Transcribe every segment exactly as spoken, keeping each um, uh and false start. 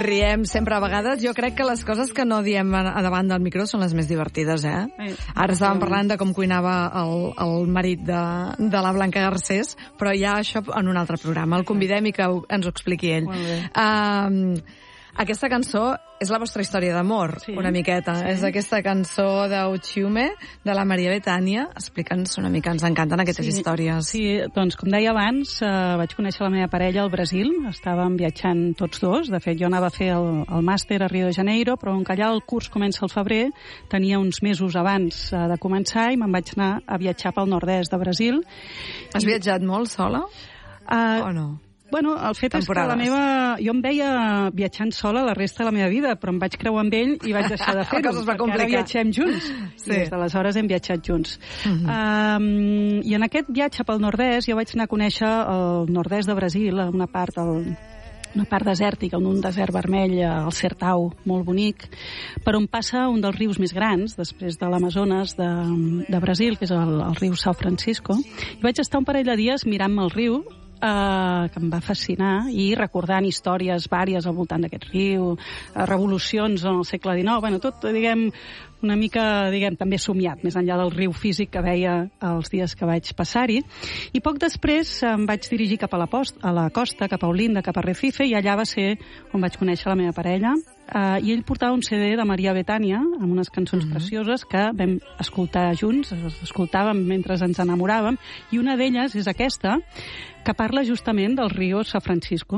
riem sempre a vegades. Jo crec que les coses que no diem a davant del micro són les més divertides, eh? eh Ara estàvem parlant de com cuinava el, el marit de, de la Blanca Garcés, però ja això en un altre programa. El convidem i que ens ho expliqui ell. Uh, aquesta cançó és la vostra història d'amor, sí, una miqueta. Sí. És aquesta cançó d'Uchiume, de la Maria Betània. Explica'ns una mica, ens encanten aquestes sí, històries. Sí, doncs, com deia abans, eh, vaig conèixer la meva parella al Brasil. Estàvem viatjant tots dos. De fet, jo anava a fer el, el màster a Rio de Janeiro, però com que allà el curs comença al febrer, tenia uns mesos abans eh, de començar i me'n vaig anar a viatjar pel nord-est de Brasil. Has I... viatjat molt sola? Uh, o no? Bueno, el fet Temporades. és que la meva... Jo em veia viatjant sola la resta de la meva vida, però em vaig creuar amb ell i vaig deixar de fer-ho, perquè ara viatgem junts. Sí. I des d'aleshores hem viatjat junts. Uh-huh. um, I en aquest viatge pel nord-est jo vaig anar a conèixer el nord-est de Brasil, una part del... una part desèrtica, un desert vermell, el Sertão, molt bonic, per on passa un dels rius més grans, després de l'Amazones de, de Brasil, que és el, el riu São Francisco. I vaig estar un parell de dies mirant-me el riu, Uh, que em va fascinar, i recordant històries vàries al voltant d'aquest riu, uh, revolucions en el segle dinou, bueno, tot, diguem, una mica, diguem, també somiat, més enllà del riu físic que veia els dies que vaig passar-hi. I poc després em vaig dirigir cap a la, post, a la costa, cap a Olinda, cap a Recife, i allà va ser on vaig conèixer la meva parella. Uh, I ell portava un C D de Maria Betània amb unes cançons uh-huh. precioses que vam escoltar junts, escoltàvem mentre ens enamoràvem, i una d'elles és aquesta, que parla justament del riu São Francisco,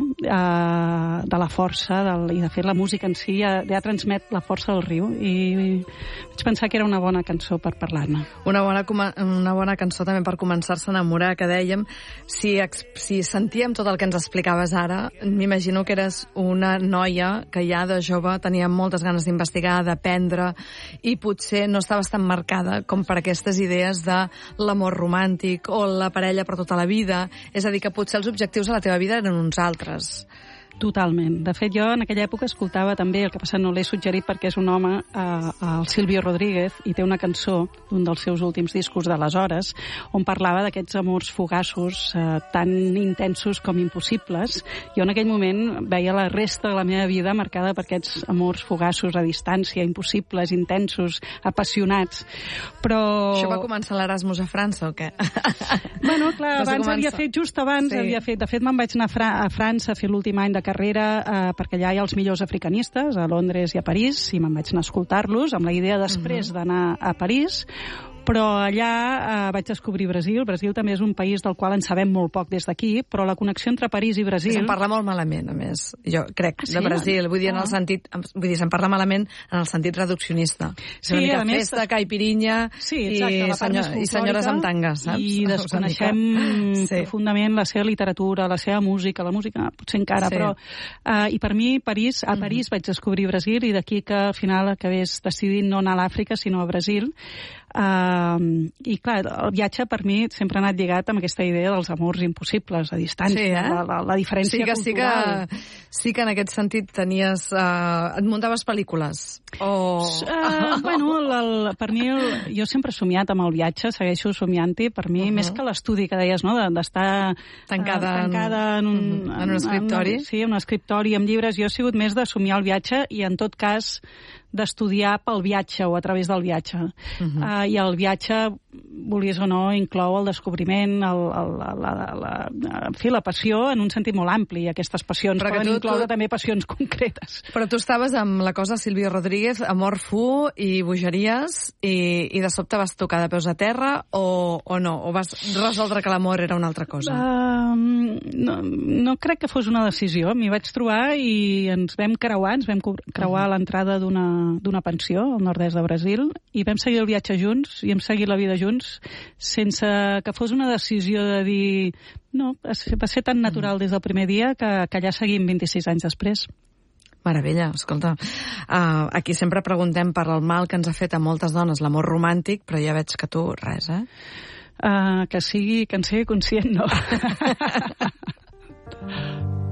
uh, de la força, del, i de fet la música en si ja, ja transmet la força del riu, i vaig pensar que era una bona cançó per parlar-ne. Una bona, una bona cançó també per començar-se a enamorar, que dèiem, si, si sentíem tot el que ens explicaves ara, m'imagino que eres una noia que ja de jove tenia moltes ganes d'investigar, d'aprendre, i potser no estaves tan marcada com per aquestes idees de l'amor romàntic o la parella per tota la vida. És a dir, que potser els objectius de la teva vida eren uns altres. Totalment. De fet, jo en aquella època escoltava també, el que passa no l'he suggerit perquè és un home, eh, el Silvio Rodríguez, i té una cançó d'un dels seus últims discos d'aleshores, on parlava d'aquests amors fugaços eh, tan intensos com impossibles. Jo en aquell moment veia la resta de la meva vida marcada per aquests amors fugaços a distància, impossibles, intensos, apassionats. Però... Això va començar l'Erasmus a França o què? Bueno, clar, abans havia fet, just abans, sí. havia fet, de fet me'n vaig anar a, Fra a França a fer l'últim any de carrera, eh, perquè allà hi ha els millors africanistes, a Londres i a París, i me'n vaig anar a escoltar-los, amb la idea després uh-huh. d'anar a París, però allà eh, vaig descobrir Brasil. Brasil també és un país del qual en sabem molt poc des d'aquí, però la connexió entre París i Brasil... Se'n parla molt malament, a més, jo crec, ah, sí? de Brasil. Vull dir, en el sentit, vull dir, se'n parla malament en el sentit reduccionista. És sí, una mica més, festa, caipirinha sí, exacte, i, senyor, i senyores amb tangues, saps? I desconeixem sí. profundament la seva literatura, la seva música, la música potser encara, sí. però... Uh, I per mi, París, a París mm-hmm. vaig descobrir Brasil, i d'aquí que al final acabés decidint no anar a l'Àfrica, sinó a Brasil. Uh, i clar, el viatge per mi sempre ha anat lligat amb aquesta idea dels amors impossibles a distància, sí, eh? la, la, la diferència sí que, cultural. Sí que, sí que en aquest sentit tenies... Uh, et muntaves pel·lícules? O... Uh, bueno, el, el, per mi el, jo sempre he somiat amb el viatge, segueixo somiant-hi, per mi, uh-huh. més que l'estudi que deies, no? d'estar tancada, uh, tancada en, un, uh-huh. en un escriptori. En, sí, en un escriptori amb llibres. Jo he sigut més de somiar el viatge i en tot cas d'estudiar pel viatge o a través del viatge. Uh-huh. Uh, I el viatge, volies o no, inclou el descobriment, el, el, la, la, la, en fi, la passió en un sentit molt ampli. Aquestes passions però poden tu, incloure tu... també passions concretes. Però tu estaves amb la cosa Silvio Rodríguez, amor fu i bogeries, i, i de sobte vas tocar de peus a terra o, o no? O vas resoldre que l'amor era una altra cosa? Uh, no, no crec que fos una decisió. M'hi vaig trobar i ens vam creuar, ens vam creuar uh-huh. a l'entrada d'una d'una pensió al nord-est de Brasil, i vam seguir el viatge junts i hem seguit la vida junts sense que fos una decisió de dir... No, va ser tan natural des del primer dia que, que allà seguim vint-i-sis anys després. Meravella, escolta. Uh, aquí sempre preguntem per el mal que ens ha fet a moltes dones l'amor romàntic, però ja veig que tu res, eh? Uh, que sigui, que en sigui conscient, no.